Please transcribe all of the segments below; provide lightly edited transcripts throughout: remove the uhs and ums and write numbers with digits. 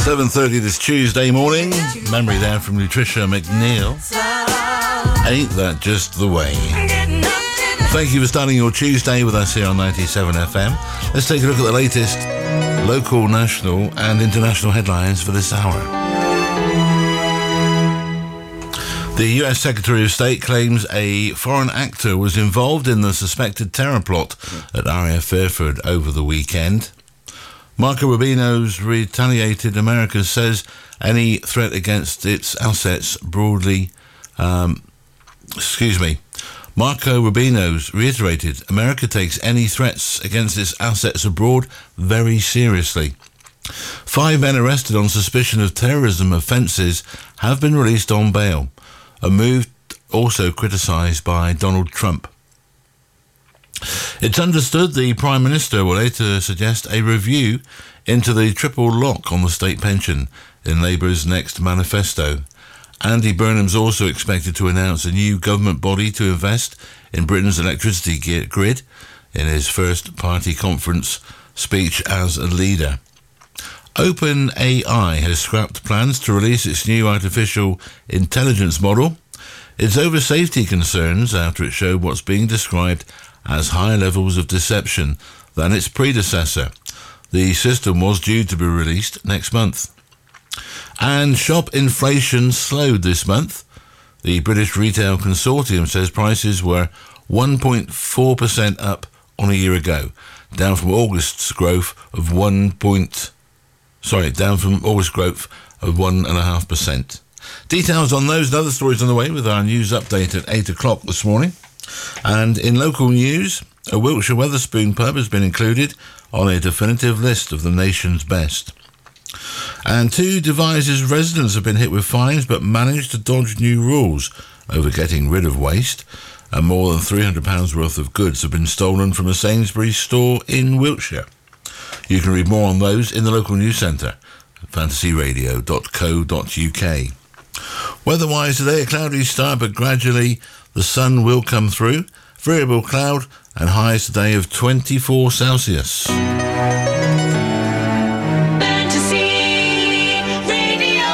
7:30 this Tuesday morning. Memory there from Nutricia McNeil. Ain't that just the way? Thank you for starting your Tuesday with us here on 97 FM. Let's take a look at the latest local, national and international headlines for this hour. The US Secretary of State claims a foreign actor was involved in the suspected terror plot at RAF Fairford over the weekend. Marco Rubino's retaliated. America says any threat against its assets broadly... Marco Rubino's reiterated America takes any threats against its assets abroad very seriously. 5 men arrested on suspicion of terrorism offences have been released on bail, a move also criticised by Donald Trump. It's understood the Prime Minister will later suggest a review into the triple lock on the state pension in Labour's next manifesto. Andy Burnham's also expected to announce a new government body to invest in Britain's electricity grid in his first party conference speech as a leader. OpenAI has scrapped plans to release its new artificial intelligence model. It's over safety concerns after it showed what's being described as higher levels of deception than its predecessor. The system was due to be released next month. And shop inflation slowed this month. The British Retail Consortium says prices were 1.4% up on a year ago, down from August's growth of 1.5%. Details on those and other stories on the way with our news update at 8 o'clock this morning. And in local news, a Wiltshire Wetherspoon pub has been included on a definitive list of the nation's best. And 2 Devizes residents have been hit with fines but managed to dodge new rules over getting rid of waste. And more than £300 worth of goods have been stolen from a Sainsbury's store in Wiltshire. You can read more on those in the local news centre at fantasyradio.co.uk. Weather-wise today, a cloudy start, but gradually the sun will come through. Variable cloud and highs today of 24 Celsius. Fantasy Radio.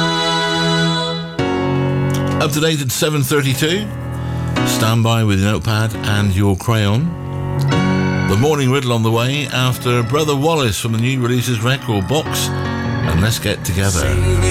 Up to date at 7:32. Stand by with your notepad and your crayon. The morning riddle on the way after Brother Wallace from the new releases record box. And let's get together.